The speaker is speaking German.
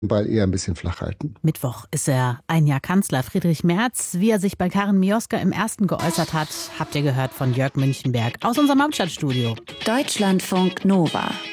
Ball eher ein bisschen flach halten. Mittwoch ist er ein Jahr Kanzler. Friedrich Merz, wie er sich bei Karin Mioska im Ersten geäußert hat, habt ihr gehört von Jörg Münchenberg aus unserem Hauptstadtstudio. Deutschlandfunk Nova